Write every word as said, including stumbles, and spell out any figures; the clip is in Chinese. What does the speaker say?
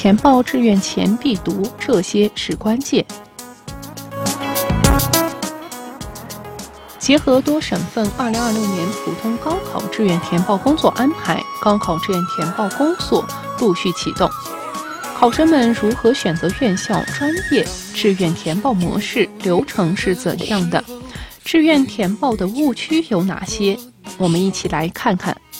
填报志愿前必读，这些是关键。结合多省份二零二六年普通高考志愿填报工作安排，高考志愿填报工作陆续启动。考生们如何选择院校、专业？志愿填报模式流程是怎样的？志愿填报的误区有哪些？我们一起来看看。